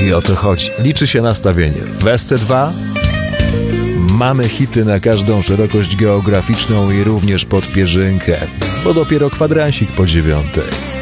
I o to chodzi. Liczy się nastawienie. W SC2 mamy hity na każdą szerokość geograficzną i również pod pierzynkę, bo dopiero kwadransik po 9.